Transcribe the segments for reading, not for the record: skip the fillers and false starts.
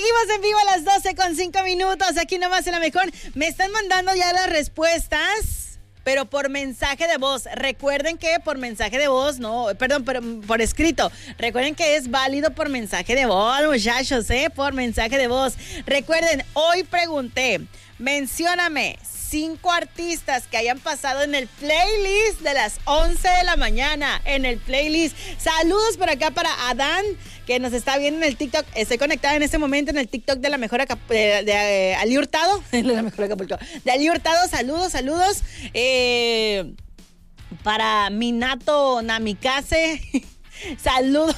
Seguimos en vivo a las 12:05. Aquí nomás en La Mejor. Me están mandando ya las respuestas, pero por mensaje de voz. Recuerden que por mensaje de voz, no, perdón, pero por escrito. Recuerden que es válido por mensaje de voz, muchachos, por mensaje de voz. Recuerden, hoy pregunté, mencióname 5 artistas que hayan pasado en el playlist de las 11 de la mañana. En el playlist. Saludos por acá para Adán, que nos está viendo en el TikTok. Estoy conectada en este momento en el TikTok de La Mejor de Ali Hurtado. De La Mejor Acapulco. De Ali Hurtado, saludos. Para Minato Namikaze. Saludos.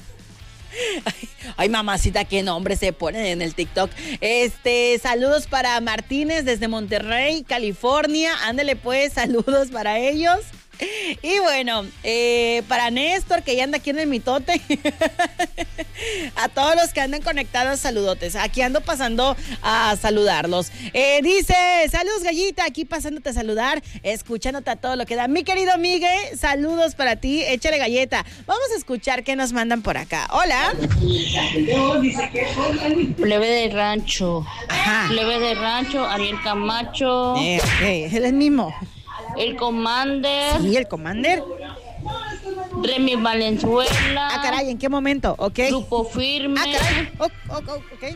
Ay, mamacita, qué nombre se ponen en el TikTok. Saludos para Martínez desde Monterrey, California. Ándale pues, saludos para ellos. Y bueno, para Néstor, que ya anda aquí en el mitote. A todos los que andan conectados, saludotes. Aquí ando pasando a saludarlos. Dice, saludos Gallita, aquí pasándote a saludar, escuchándote a todo lo que da. Mi querido Miguel, saludos para ti, échale galleta. Vamos a escuchar qué nos mandan por acá. Hola. Plebe de rancho. Ajá. Plebe de rancho, Ariel Camacho. Es el mismo. El Commander. Sí, el Commander. Remy Valenzuela. Ah, caray, ¿en qué momento? Ok. Grupo Firme. Ah, caray. Ok.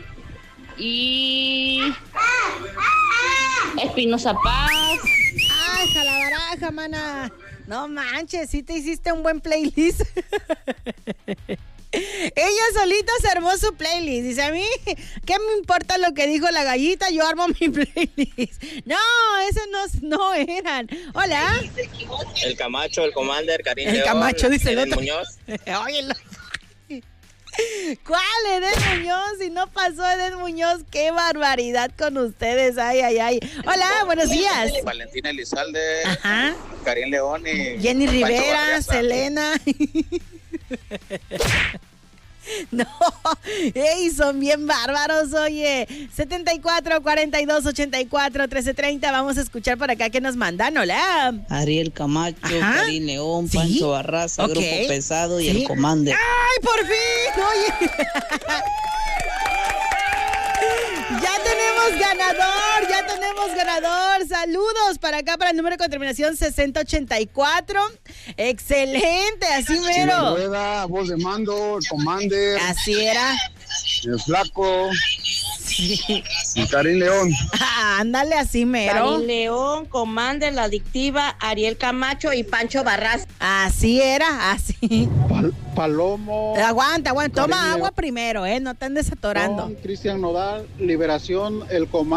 Y Espinoza Paz. Ah, la baraja, mana. No manches, sí te hiciste un buen playlist. Ella solita se armó su playlist. Dice, a mí, ¿qué me importa lo que dijo la Gallita? Yo armo mi playlist. No, esos no eran. Hola. El Camacho, el Commander, Karim León. El Camacho, dice el Eden otro. Muñoz. Óyelo. ¿Cuál Eden Muñoz? Si no pasó Eden Muñoz, qué barbaridad con ustedes. Ay. Hola, buenos días. Valentina Elizalde. Ajá. Karim León y Jenny Pancho Rivera, Barraza. Selena. No, son bien bárbaros, oye. 74 42 84 1330. Vamos a escuchar por acá que nos mandan. Hola. Ariel Camacho, Ajá. Karim León, ¿Sí? Pancho Barraza, Ok. Grupo Pesado y ¿Sí? el Commander. ¡Ay, por fin! Oye. Ya tenemos ganador. Saludos para acá, para el número con terminación 6084. Excelente, así mero. Rueda, voz de mando, el Commander, Así era. el Flaco, Sí. y Karim León. Ándale, así mero. Karim León, Commander, La Adictiva, Ariel Camacho y Pancho Barraza. Así era, así. Palomo, Aguanta. Toma Karim agua León. primero, no te andes atorando. Cristian Nodal, Liberación, el Commander.